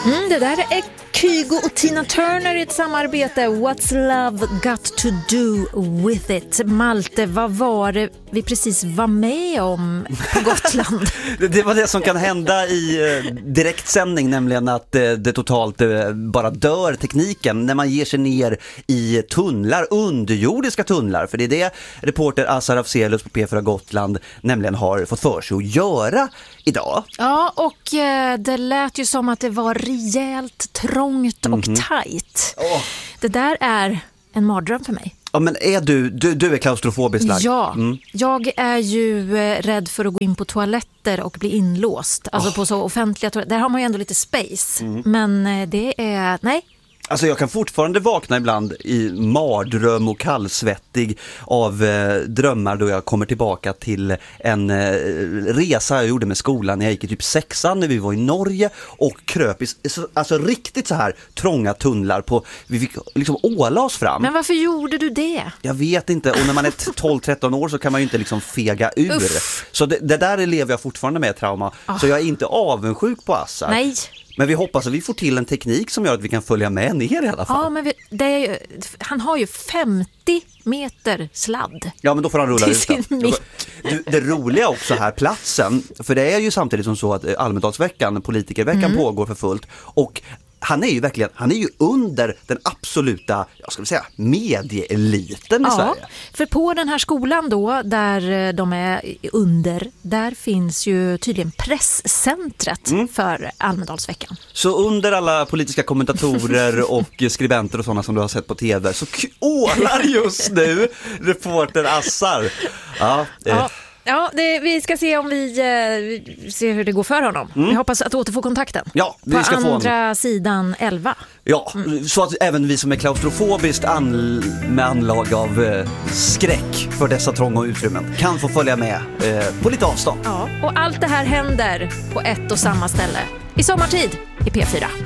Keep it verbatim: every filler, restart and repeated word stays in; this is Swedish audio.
Mm, det där är Kygo och Tina Turner i ett samarbete. What's love got to do with it? Malte, vad var det vi precis var med om på Gotland? Det var det som kan hända i eh, direktsändning, nämligen att eh, det totalt eh, bara dör tekniken när man ger sig ner i tunnlar, underjordiska tunnlar. För det är det reporter Assar Afzelius på P fyra Gotland nämligen har fått för sig att göra idag. Ja, och eh, det lät ju som att det var rejält trångt och mm-hmm. tajt. Oh. Det där är en mardröm för mig. Ja, men är du, du, du är klaustrofobisk lagd? Ja, mm. jag är ju eh, rädd för att gå in på toaletter och bli inlåst. Alltså oh. på så offentliga toaletter. Där har man ju ändå lite space. Mm. Men eh, det är, nej. Alltså jag kan fortfarande vakna ibland i mardröm och kallsvettig av eh, drömmar då jag kommer tillbaka till en eh, resa jag gjorde med skolan när jag gick i typ sexan när vi var i Norge och kröp i alltså riktigt så här trånga tunnlar på, vi fick liksom åla oss fram. Men varför gjorde du det? Jag vet inte, och när man är tolv tretton år så kan man ju inte liksom fega ur. Uff. Så det, det där lever jag fortfarande med trauma. Oh. Så jag är inte avundsjuk på Assar. Nej. Men vi hoppas att vi får till en teknik som gör att vi kan följa med ner i alla fall. Ja, men vi, det är ju, han har ju femtio meter sladd. Ja, men då får han rulla ut den. Du, det roliga också här, platsen, för det är ju samtidigt som så att Almedalsveckan, politikerveckan mm. pågår för fullt. Och han är ju verkligen, han är ju under den absoluta, jag ska säga, medieeliten i ja, Sverige. För på den här skolan då, där de är under, där finns ju tydligen presscentret mm. för Almedalsveckan. Så under alla politiska kommentatorer och skribenter och sådana som du har sett på tv så ålar just nu reporter Assar. Ja, ja. Eh. Ja, det, vi ska se om vi eh, ser hur det går för honom. Mm. Vi hoppas att återfå kontakten. Ja, vi på ska få andra honom. Sidan elva. Ja, mm. så att även vi som är klaustrofobiskt an- med anlag av eh, skräck för dessa trånga utrymmen kan få följa med eh, på lite avstånd. Ja, och allt det här händer på ett och samma ställe i sommartid i P fyra.